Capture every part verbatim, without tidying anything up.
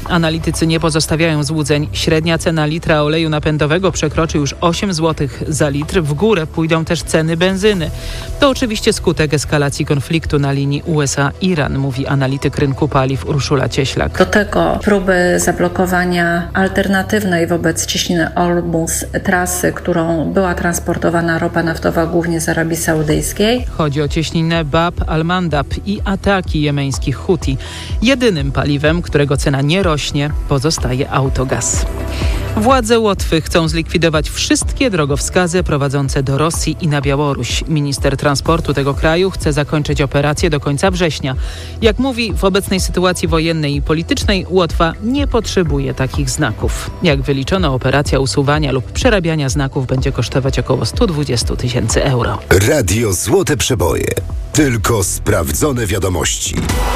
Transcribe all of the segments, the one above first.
Analitycy nie pozostawiają złudzeń. Średnia cena litra oleju napędowego przekroczy już osiem złotych za litr. W górę pójdą też ceny benzyny. To oczywiście skutek eskalacji konfliktu na linii U S A-Iran, mówi analityk rynku paliw Urszula Cieślak. Do tego próby zablokowania alternatywnej wobec cieśniny Ormus trasy, którą była transportowana ropa naftowa głównie z Arabii Saudyjskiej. Chodzi o cieśninę Bab al-Mandab i ataki jemeńskich Huti. Jedynym paliwem, którego cena nie rośnie, pozostaje autogaz. Władze Łotwy chcą zlikwidować wszystkie drogowskazy prowadzące do Rosji i na Białoruś. Minister transportu tego kraju chce zakończyć operację do końca września. Jak mówi, w obecnej sytuacji wojennej i politycznej Łotwa nie potrzebuje takich znaków. Jak wyliczono, operacja usuwania lub przerabiania znaków będzie kosztować około sto dwadzieścia tysięcy euro. Radio Złote Przeboje. Tylko sprawdzone wiadomości.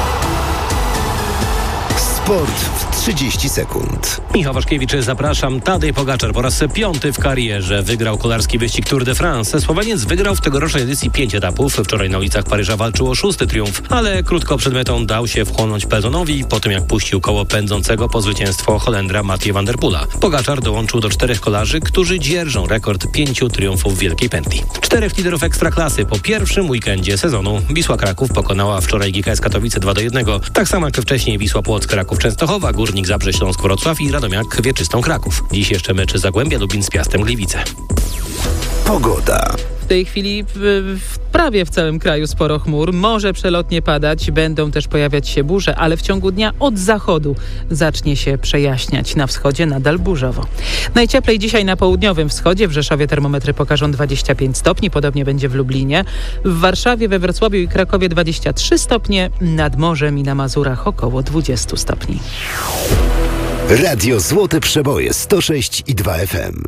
Sport w trzydzieści sekund. Michał Waszkiewicz, zapraszam. Tadej Pogaczar po raz piąty w karierze wygrał kolarski wyścig Tour de France. Słoweniec wygrał w tegorocznej edycji pięć etapów. Wczoraj na ulicach Paryża walczył o szósty triumf, ale krótko przed metą dał się wchłonąć pelotonowi po tym, jak puścił koło pędzącego po zwycięstwo Holendra Mathieu van der Poola. Pogaczar dołączył do czterech kolarzy, którzy dzierżą rekord pięciu triumfów w Wielkiej Pętli. Czterech liderów Ekstraklasy po pierwszym weekendzie sezonu. Wisła Kraków pokonała wczoraj G K S Katowice dwa do jednego. Tak samo jak wcześniej Wisła Płock Kraków Częstochowa, Górnik Zabrze Śląsk Wrocław i Radomiak Wieczystą Kraków. Dziś jeszcze mecz Zagłębia Lubin z Piastem Gliwice. Pogoda. W tej chwili w, w, prawie w całym kraju sporo chmur. Może przelotnie padać, będą też pojawiać się burze, ale w ciągu dnia od zachodu zacznie się przejaśniać. Na wschodzie nadal burzowo. Najcieplej dzisiaj na południowym wschodzie. W Rzeszowie termometry pokażą dwadzieścia pięć stopni, podobnie będzie w Lublinie. W Warszawie, we Wrocławiu i Krakowie dwadzieścia trzy stopnie, nad morzem i na Mazurach około dwadzieścia stopni. Radio Złote Przeboje sto sześć i dwa F M.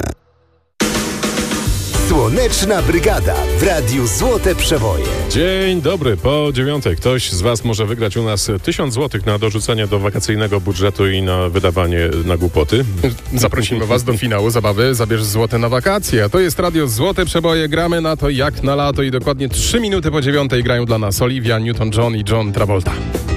Słoneczna Brygada w Radiu Złote Przeboje. Dzień dobry, po dziewiątej. Ktoś z Was może wygrać u nas tysiąc złotych na dorzucenie do wakacyjnego budżetu i na wydawanie na głupoty. Zaprosimy Was do finału zabawy Zabierz złote na wakacje. A to jest Radio Złote Przeboje. Gramy na to jak na lato i dokładnie trzy minuty po dziewiątej grają dla nas Olivia Newton-John i John Travolta.